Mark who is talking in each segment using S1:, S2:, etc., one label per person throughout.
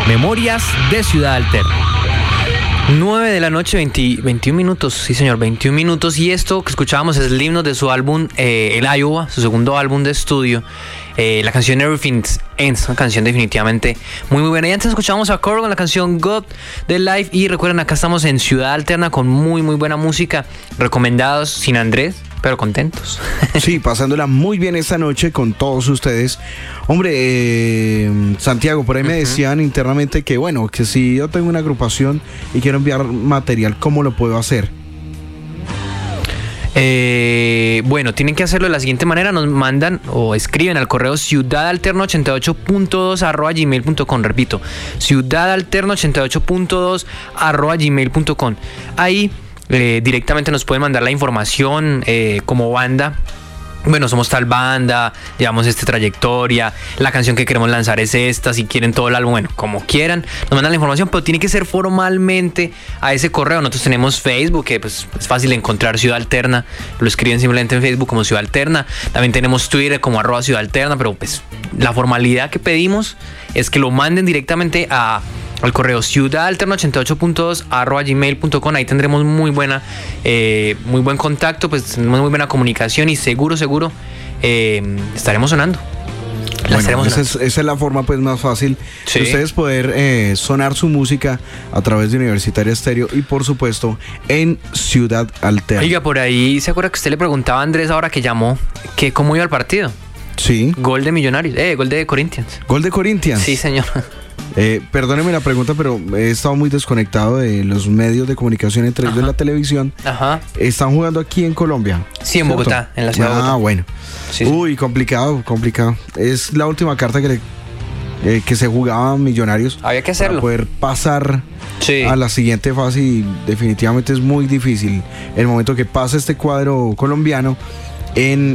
S1: Memorias de Ciudad Alterna. 9 de la noche, 21 minutos, sí señor, 21 minutos. Y esto que escuchábamos es el himno de su álbum, el Iowa, su segundo álbum de estudio. La canción Everything Ends, una canción definitivamente muy buena. Y antes escuchábamos a Korn con la canción God de Life. Y recuerden, acá estamos en Ciudad Alterna con muy buena música. Recomendados sin Andrés, pero contentos.
S2: Sí, pasándola muy bien esta noche con todos ustedes. Hombre, Santiago, por ahí me decían internamente que bueno, que si yo tengo una agrupación y quiero enviar material, ¿cómo lo puedo hacer?
S1: Bueno, tienen que hacerlo de la siguiente manera. Nos mandan o escriben al correo ciudadalterno88.2@gmail.com. Repito, ciudadalterno88.2@gmail.com. Ahí directamente nos pueden mandar la información como banda. Bueno, somos tal banda, llevamos esta trayectoria, la canción que queremos lanzar es esta, si quieren todo el álbum, bueno, como quieran, nos mandan la información, pero tiene que ser formalmente a ese correo. Nosotros tenemos Facebook, que pues es fácil de encontrar, Ciudad Alterna, lo escriben simplemente en Facebook como Ciudad Alterna. También tenemos Twitter como @Ciudad Alterna, pero pues la formalidad que pedimos es que lo manden directamente al correo ciudadalterno88.2@gmail.com. Ahí tendremos muy buen contacto, pues muy buena comunicación y seguro estaremos sonando.
S2: Esa es la forma pues más fácil de ustedes poder sonar su música a través de Universitaria Estéreo y por supuesto en Ciudad Alterna.
S1: Oiga, por ahí se acuerda que usted le preguntaba a Andrés ahora que llamó que cómo iba el partido.
S2: Sí.
S1: Gol de Millonarios, gol de Corinthians.
S2: ¿Gol de Corinthians?
S1: Sí, señor.
S2: Perdóneme la pregunta, pero he estado muy desconectado de los medios de comunicación, entre ellos de la televisión.
S1: Ajá.
S2: ¿Están jugando aquí en Colombia?
S1: Sí, en Bogotá, en la ciudad de Bogotá.
S2: Ah, bueno.
S1: Sí.
S2: Uy, complicado. Es la última carta que se jugaba Millonarios.
S1: Había que hacerlo.
S2: Para poder pasar a la siguiente fase y definitivamente es muy difícil el momento que pasa este cuadro colombiano en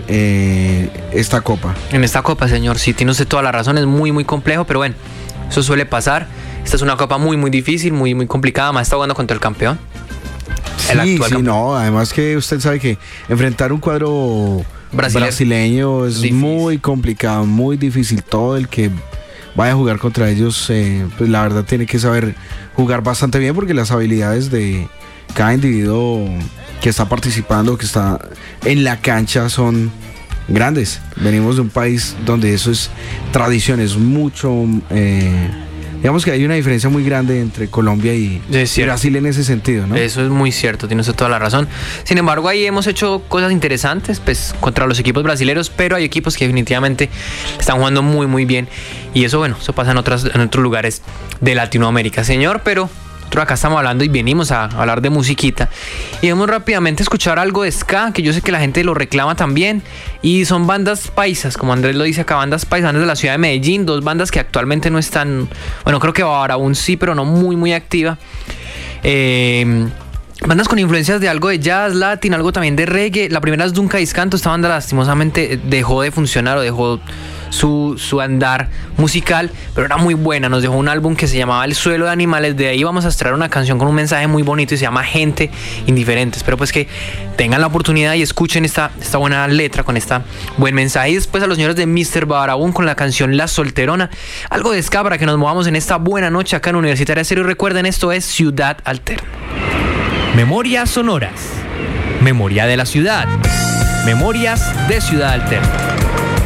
S2: esta copa.
S1: En esta copa, señor, sí, tiene usted toda la razón, es muy complejo, pero bueno, eso suele pasar. Esta es una copa muy difícil, muy complicada, más está jugando contra el campeón. El actual campeón.
S2: No, además que usted sabe que enfrentar un cuadro brasileño es difícil. Muy complicado, muy difícil. Todo el que vaya a jugar contra ellos, pues la verdad tiene que saber jugar bastante bien, porque las habilidades de cada individuo que está participando, que está en la cancha, son grandes. Venimos de un país donde eso es tradición, es mucho. Digamos que hay una diferencia muy grande entre Colombia y Brasil en ese sentido, ¿no? Eso
S1: es muy cierto, tiene usted toda la razón. Sin embargo, ahí hemos hecho cosas interesantes, pues, contra los equipos brasileños, pero hay equipos que definitivamente están jugando muy bien. Y eso, bueno, eso pasa en otros lugares de Latinoamérica, señor, pero nosotros acá estamos hablando y venimos a hablar de musiquita. Y vamos rápidamente a escuchar algo de ska, que yo sé que la gente lo reclama también. Y son bandas paisas, como Andrés lo dice acá, bandas paisas, bandas de la ciudad de Medellín. Dos bandas que actualmente no están, bueno, creo que ahora aún sí, pero no muy activa. Bandas con influencias de algo de jazz, latin, algo también de reggae. La primera es Dunca Discanto. Esta banda lastimosamente dejó de funcionar o dejó su andar musical, pero era muy buena. Nos dejó un álbum que se llamaba El Suelo de Animales. De ahí vamos a extraer una canción con un mensaje muy bonito y se llama Gente Indiferente. Espero pues que tengan la oportunidad y escuchen esta buena letra con esta buen mensaje. Y después a los señores de Mr. Barabún con la canción La Solterona. Algo de ska para que nos movamos en esta buena noche acá en Universitaria Estéreo. Y recuerden, esto es Ciudad Alterna. Memorias sonoras. Memoria de la ciudad. Memorias de Ciudad Alterna.